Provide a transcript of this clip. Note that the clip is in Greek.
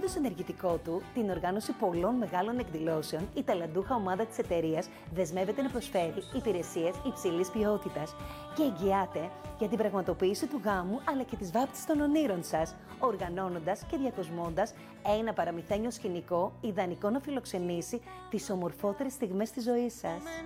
έχοντας στο ενεργητικό του την οργάνωση πολλών μεγάλων εκδηλώσεων, η ταλαντούχα ομάδα της εταιρείας δεσμεύεται να προσφέρει υπηρεσίες υψηλής ποιότητας και εγγυάται για την πραγματοποίηση του γάμου αλλά και της βάπτισης των ονείρων σας, οργανώνοντας και διακοσμώντας ένα παραμυθένιο σκηνικό ιδανικό να φιλοξενήσει τις ομορφότερες στιγμές της ζωής σας.